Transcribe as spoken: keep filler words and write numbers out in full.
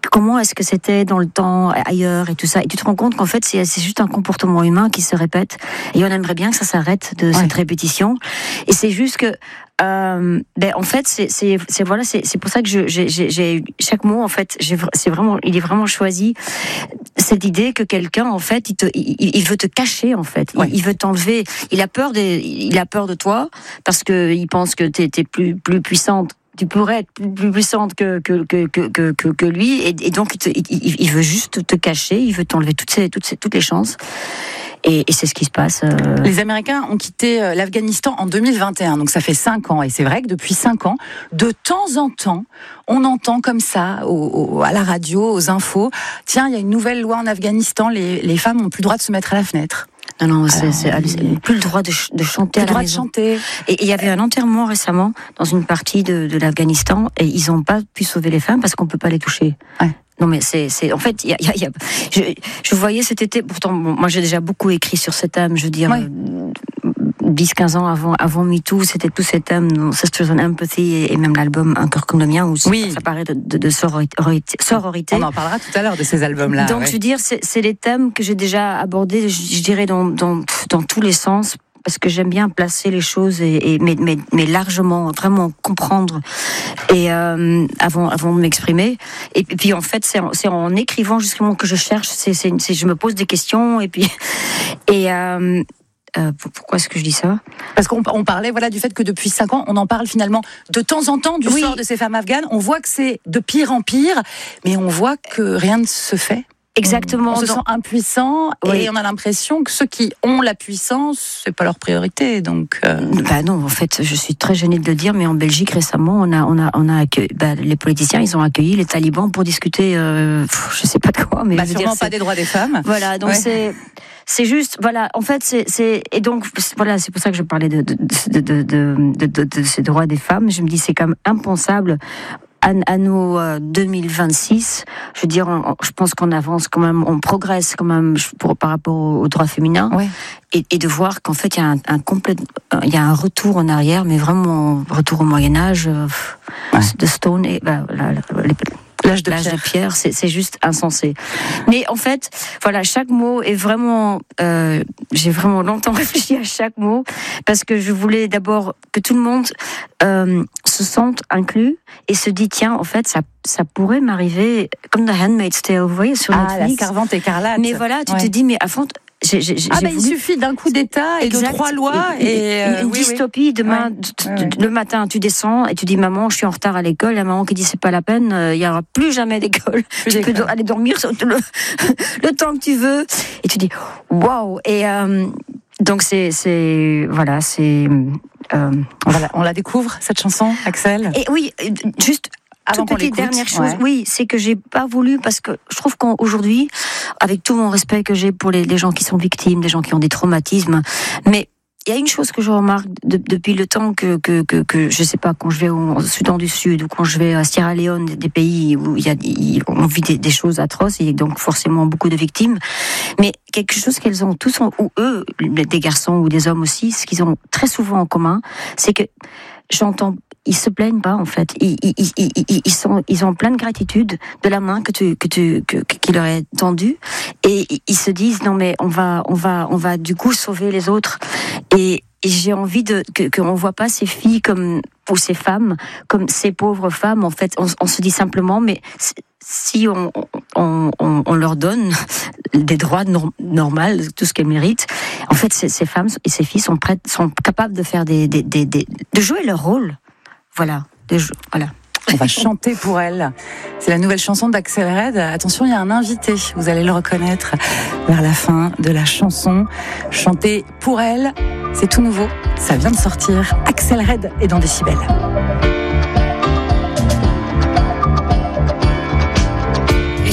comment est-ce que c'était dans le temps, ailleurs et tout ça. Et tu te rends compte qu'en fait, c'est, c'est juste un comportement humain qui se répète. Et on aimerait bien que ça s'arrête de ouais. cette répétition. Et c'est juste que, euh, ben en fait, c'est, c'est, c'est voilà, c'est, c'est pour ça que je, j'ai, j'ai, j'ai chaque mot en fait, j'ai, c'est vraiment, il est vraiment choisi cette idée que quelqu'un en fait, il te, il, il veut te cacher en fait, ouais. il, il veut t'enlever. Il a peur des, il a peur de toi parce que il pense que t'es, t'es plus, plus puissante. Tu pourrais être plus, plus puissante que que que que que, que lui, et, et donc il, te, il, il veut juste te cacher, il veut t'enlever toutes ces toutes ces toutes les chances. Et, et c'est ce qui se passe. Euh... Les Américains ont quitté l'Afghanistan en deux mille vingt et un, donc ça fait cinq ans. Et c'est vrai que depuis cinq ans, de temps en temps, on entend comme ça, au, au, à la radio, aux infos, tiens, il y a une nouvelle loi en Afghanistan, les, les femmes n'ont plus le droit de se mettre à la fenêtre. Non, non, c'est, Alors, c'est, c'est plus le droit de, ch- de chanter plus à la droit maison. De chanter. Et il y avait un enterrement récemment dans une partie de, de l'Afghanistan et ils n'ont pas pu sauver les femmes parce qu'on peut pas les toucher. Ouais. Non mais c'est, c'est, en fait, il y a, y a, y a je, je voyais cet été, pourtant, bon, moi j'ai déjà beaucoup écrit sur ce thème, je veux dire, ouais. dix quinze ans avant, avant MeToo, c'était tous ces thèmes, Sisters in Empathy et, et même l'album Un cœur comme le mien, où oui. ça paraît de, de, de sororité, sororité. On en parlera tout à l'heure de ces albums-là. Donc ouais. je veux dire, c'est, c'est les thèmes que j'ai déjà abordés, je, je dirais, dans, dans, dans tous les sens, parce que j'aime bien placer les choses et, et mais, mais, mais largement, vraiment comprendre et euh, avant avant de m'exprimer. Et, et puis en fait, c'est en, c'est en écrivant justement que je cherche. C'est, c'est, c'est je me pose des questions et puis et euh, Euh, pourquoi est-ce que je dis ça ? Parce qu'on on parlait voilà, du fait que depuis cinq ans, on en parle finalement de temps en temps du oui. sort de ces femmes afghanes. On voit que c'est de pire en pire, mais on voit que rien ne se fait. Exactement. On, on se sent impuissant oui. et on a l'impression que ceux qui ont la puissance, c'est pas leur priorité. Donc, euh... bah non, en fait, je suis très gênée de le dire, mais en Belgique récemment, on a, on a, on a accueilli, bah, les politiciens, ils ont accueilli les talibans pour discuter, euh, je sais pas de quoi, mais bah, je veux sûrement dire, pas c'est... des droits des femmes. Voilà, donc ouais. c'est. C'est juste, voilà, en fait, c'est, c'est, et donc, voilà, c'est pour ça que je parlais de, de, de, de, de, de, de, de ces droits des femmes. Je me dis, c'est quand même impensable. Anno euh, deux mille vingt-six, je veux dire, on, je pense qu'on avance quand même, on progresse quand même pour, par rapport aux, aux droits féminins, ouais. et, et de voir qu'en fait il y a un, un complet, il y a un retour en arrière, mais vraiment retour au Moyen Âge, euh, ouais. de Stone et bah, la, la, les, L'âge de L'âge pierre, de pierre c'est, c'est juste insensé. Mais en fait, voilà, chaque mot est vraiment. Euh, j'ai vraiment longtemps réfléchi à chaque mot parce que je voulais d'abord que tout le monde euh, se sente inclus et se dit tiens, en fait, ça, ça pourrait m'arriver comme The Handmaid's Tale, vous voyez sur ah, Netflix. La Servante écarlate. Mais voilà, tu ouais. te dis mais à fond. J'ai, j'ai, ah j'ai ben voulu... il suffit d'un coup d'État et exact. De trois lois et une, une euh, dystopie. Oui. Demain, ouais. t- ouais. t- le matin, tu descends et tu dis maman, je suis en retard à l'école. La maman qui dit c'est pas la peine, il euh, y aura plus jamais d'école. Plus tu d'école. Peux do- aller dormir le, le temps que tu veux. Et tu dis waouh. Et euh, donc c'est c'est voilà c'est euh, on, la, on la découvre cette chanson, Axel. Et oui, juste. Avant Toute petite dernière chose, ouais. oui, c'est que j'ai pas voulu, parce que je trouve qu'aujourd'hui, avec tout mon respect que j'ai pour les, les gens qui sont victimes, les gens qui ont des traumatismes, mais il y a une chose que je remarque de, depuis le temps que, que, que, que, je sais pas, quand je vais au Soudan du Sud ou quand je vais à Sierra Leone, des pays où il y a, il, on vit des, des choses atroces, et donc forcément beaucoup de victimes, mais quelque chose qu'elles ont tous, en, ou eux, des garçons ou des hommes aussi, ce qu'ils ont très souvent en commun, c'est que j'entends ils se plaignent pas en fait. Ils, ils, ils, ils, ils sont, ils ont plein de gratitude de la main que tu, que tu, que, qui leur est tendue, et ils se disent non mais on va, on va, on va du coup sauver les autres. Et, et j'ai envie de que qu'on voit pas ces filles comme ou ces femmes comme ces pauvres femmes. En fait, on, on se dit simplement mais si on, on, on, on leur donne des droits norm, normaux, tout ce qu'elles méritent, en fait ces, ces femmes et ces filles sont prêtes, sont capables de faire des, des, des, des de jouer leur rôle. Voilà, des jeux, voilà. On va chanter pour elle. C'est la nouvelle chanson d'Axel Red. Attention, il y a un invité, vous allez le reconnaître vers la fin de la chanson. Chanter pour elle, c'est tout nouveau, ça vient de sortir. Axel Red est dans Décibel.